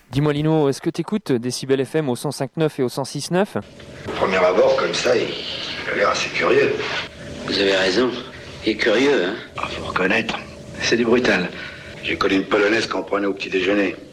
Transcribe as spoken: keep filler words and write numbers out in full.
Dis-moi Lino, est-ce que t'écoutes Décibel F M au cent cinq neuf et au cent six neuf? Au premier abord, comme ça, il, il a l'air assez curieux. Vous avez raison. Il est curieux, hein? Ah, faut reconnaître, c'est du brutal. J'ai connu une polonaise qu'on prenait au petit déjeuner.